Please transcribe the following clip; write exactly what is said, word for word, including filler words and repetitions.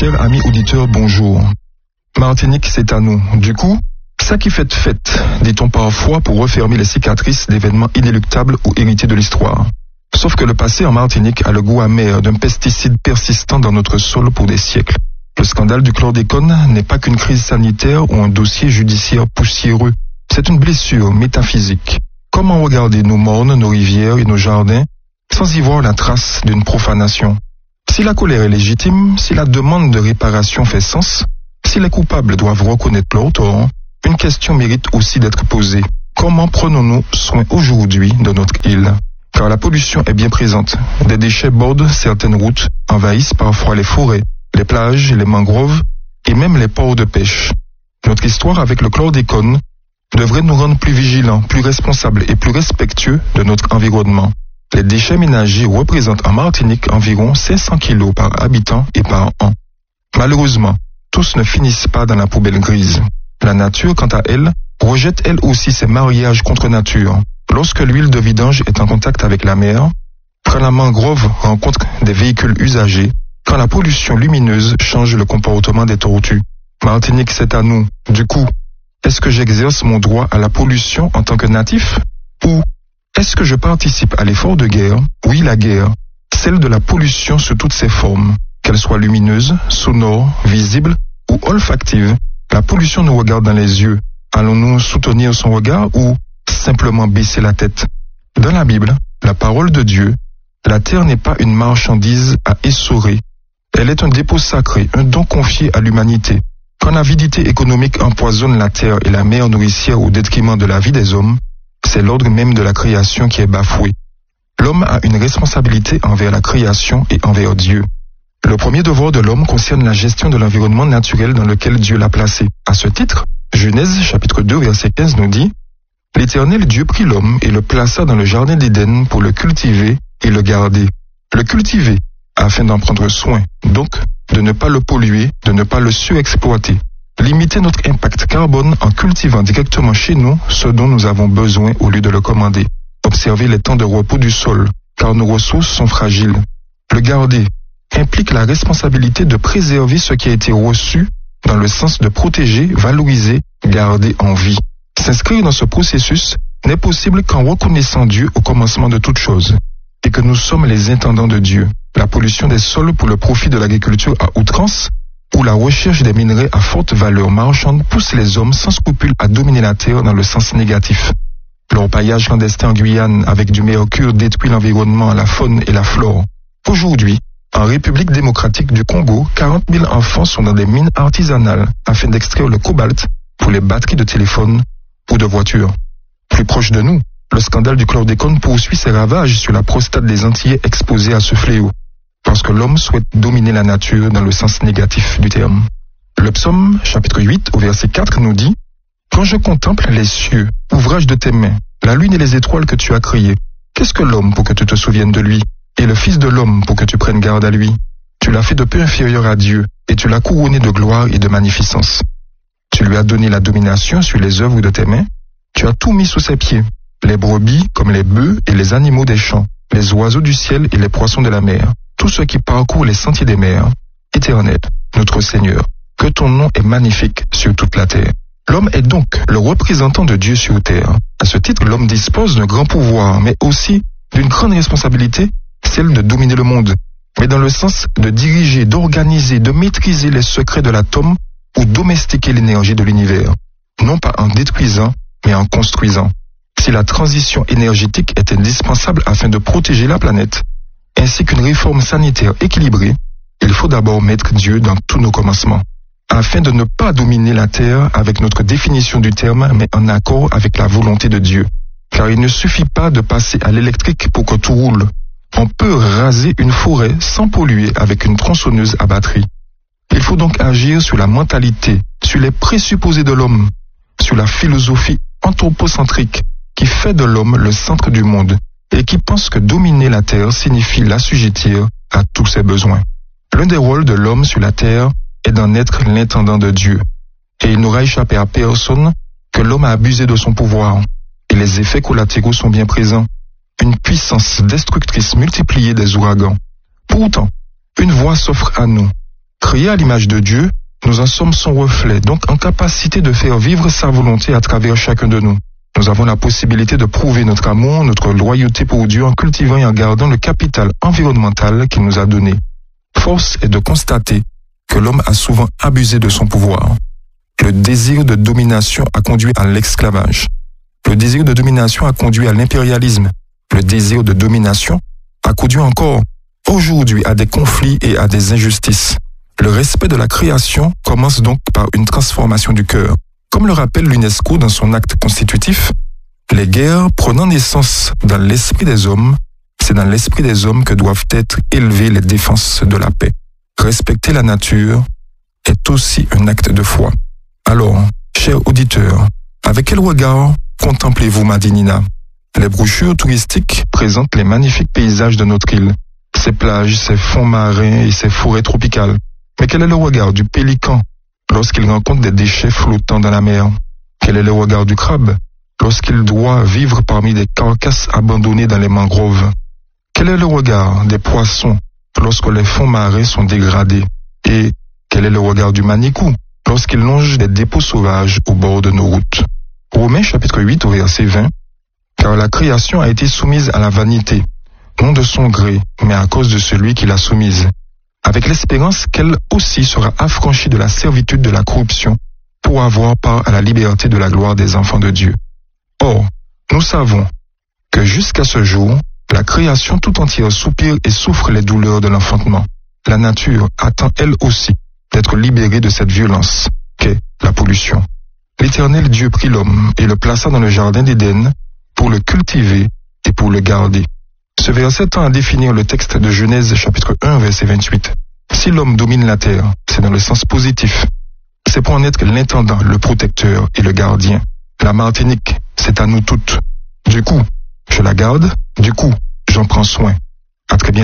Chers amis auditeurs, bonjour. Martinique, c'est à nous. Du coup, ça qui fait fête, dit-on parfois pour refermer les cicatrices d'événements inéluctables ou hérités de l'histoire. Sauf que le passé en Martinique a le goût amer d'un pesticide persistant dans notre sol pour des siècles. Le scandale du chlordécone n'est pas qu'une crise sanitaire ou un dossier judiciaire poussiéreux. C'est une blessure métaphysique. Comment regarder nos mornes, nos rivières et nos jardins sans y voir la trace d'une profanation? Si la colère est légitime, si la demande de réparation fait sens, si les coupables doivent reconnaître leur tort, une question mérite aussi d'être posée. Comment prenons-nous soin aujourd'hui de notre île? Car la pollution est bien présente. Des déchets bordent certaines routes, envahissent parfois les forêts, les plages, les mangroves et même les ports de pêche. Notre histoire avec le chlordécone devrait nous rendre plus vigilants, plus responsables et plus respectueux de notre environnement. Les déchets ménagers représentent en Martinique environ cinq cents kilos par habitant et par an. Malheureusement, tous ne finissent pas dans la poubelle grise. La nature, quant à elle, rejette elle aussi ses mariages contre nature. Lorsque l'huile de vidange est en contact avec la mer, quand la mangrove rencontre des véhicules usagés, quand la pollution lumineuse change le comportement des tortues. Martinique, c'est à nous. Du coup, est-ce que j'exerce mon droit à la pollution en tant que natif? Ou est-ce que je participe à l'effort de guerre? Oui, la guerre, celle de la pollution sous toutes ses formes, qu'elle soit lumineuse, sonore, visible ou olfactive. La pollution nous regarde dans les yeux. Allons-nous soutenir son regard ou simplement baisser la tête? Dans la Bible, la parole de Dieu, la terre n'est pas une marchandise à essorer. Elle est un dépôt sacré, un don confié à l'humanité. Quand l'avidité économique empoisonne la terre et la mer nourricière au détriment de la vie des hommes, c'est l'ordre même de la création qui est bafoué. L'homme a une responsabilité envers la création et envers Dieu. Le premier devoir de l'homme concerne la gestion de l'environnement naturel dans lequel Dieu l'a placé. À ce titre, Genèse chapitre deux verset quinze nous dit « L'Éternel Dieu prit l'homme et le plaça dans le jardin d'Éden pour le cultiver et le garder. » Le cultiver, afin d'en prendre soin, donc de ne pas le polluer, de ne pas le surexploiter. Limiter notre impact carbone en cultivant directement chez nous ce dont nous avons besoin au lieu de le commander. Observer les temps de repos du sol, car nos ressources sont fragiles. Le garder implique la responsabilité de préserver ce qui a été reçu dans le sens de protéger, valoriser, garder en vie. S'inscrire dans ce processus n'est possible qu'en reconnaissant Dieu au commencement de toute chose et que nous sommes les intendants de Dieu. La pollution des sols pour le profit de l'agriculture à outrance ou la recherche des minerais à forte valeur marchande pousse les hommes sans scrupule à dominer la terre dans le sens négatif. L'orpaillage clandestin en Guyane avec du mercure détruit l'environnement, la faune et la flore. Aujourd'hui, en République démocratique du Congo, quarante mille enfants sont dans des mines artisanales afin d'extraire le cobalt pour les batteries de téléphone ou de voitures. Plus proche de nous, le scandale du chlordécone poursuit ses ravages sur la prostate des Antillais exposés à ce fléau, parce que l'homme souhaite dominer la nature dans le sens négatif du terme. Le psaume, chapitre huit, au verset quatre, nous dit « Quand je contemple les cieux, ouvrage de tes mains, la lune et les étoiles que tu as créées, qu'est-ce que l'homme pour que tu te souviennes de lui, et le fils de l'homme pour que tu prennes garde à lui? Tu l'as fait de peu inférieur à Dieu, et tu l'as couronné de gloire et de magnificence. Tu lui as donné la domination sur les œuvres de tes mains, tu as tout mis sous ses pieds, les brebis comme les bœufs et les animaux des champs, les oiseaux du ciel et les poissons de la mer, tout ce qui parcourt les sentiers des mers. Éternel, notre Seigneur, que ton nom est magnifique sur toute la terre. » L'homme est donc le représentant de Dieu sur terre. À ce titre, l'homme dispose d'un grand pouvoir, mais aussi d'une grande responsabilité, celle de dominer le monde, mais dans le sens de diriger, d'organiser, de maîtriser les secrets de l'atome ou domestiquer l'énergie de l'univers, non pas en détruisant, mais en construisant. Si la transition énergétique est indispensable afin de protéger la planète, ainsi qu'une réforme sanitaire équilibrée, il faut d'abord mettre Dieu dans tous nos commencements, afin de ne pas dominer la terre avec notre définition du terme, mais en accord avec la volonté de Dieu. Car il ne suffit pas de passer à l'électrique pour que tout roule. On peut raser une forêt sans polluer avec une tronçonneuse à batterie. Il faut donc agir sur la mentalité, sur les présupposés de l'homme, sur la philosophie anthropocentrique qui fait de l'homme le centre du monde et qui pense que dominer la terre signifie l'assujettir à tous ses besoins. L'un des rôles de l'homme sur la terre est d'en être l'intendant de Dieu. Et il n'aura échappé à personne que l'homme a abusé de son pouvoir. Et les effets collatéraux sont bien présents. Une puissance destructrice multipliée des ouragans. Pourtant, une voie s'offre à nous. Créés à l'image de Dieu, nous en sommes son reflet, donc en capacité de faire vivre sa volonté à travers chacun de nous. Nous avons la possibilité de prouver notre amour, notre loyauté pour Dieu en cultivant et en gardant le capital environnemental qu'il nous a donné. Force est de constater que l'homme a souvent abusé de son pouvoir. Le désir de domination a conduit à l'esclavage. Le désir de domination a conduit à l'impérialisme. Le désir de domination a conduit encore aujourd'hui à des conflits et à des injustices. Le respect de la création commence donc par une transformation du cœur. Comme le rappelle l'UNESCO dans son acte constitutif, les guerres prenant naissance dans l'esprit des hommes, c'est dans l'esprit des hommes que doivent être élevées les défenses de la paix. Respecter la nature est aussi un acte de foi. Alors, chers auditeurs, avec quel regard contemplez-vous Madinina? Les brochures touristiques présentent les magnifiques paysages de notre île, ses plages, ses fonds marins et ses forêts tropicales. Mais quel est le regard du pélican lorsqu'il rencontre des déchets flottants dans la mer? Quel est le regard du crabe lorsqu'il doit vivre parmi des carcasses abandonnées dans les mangroves? Quel est le regard des poissons lorsque les fonds marins sont dégradés? Et quel est le regard du manicou lorsqu'il longe des dépôts sauvages au bord de nos routes? Romains chapitre huit au verset vingt. Car la création a été soumise à la vanité, non de son gré, mais à cause de celui qui l'a soumise, avec l'espérance qu'elle aussi sera affranchie de la servitude de la corruption pour avoir part à la liberté de la gloire des enfants de Dieu. Or, nous savons que jusqu'à ce jour, la création tout entière soupire et souffre les douleurs de l'enfantement. La nature attend elle aussi d'être libérée de cette violence qu'est la pollution. L'Éternel Dieu prit l'homme et le plaça dans le jardin d'Éden pour le cultiver et pour le garder. Ce verset tend à définir le texte de Genèse chapitre un verset vingt-huit. Si l'homme domine la terre, c'est dans le sens positif. C'est pour en être l'intendant, le protecteur et le gardien. La Martinique, c'est à nous toutes. Du coup, je la garde, du coup, j'en prends soin. À très bientôt.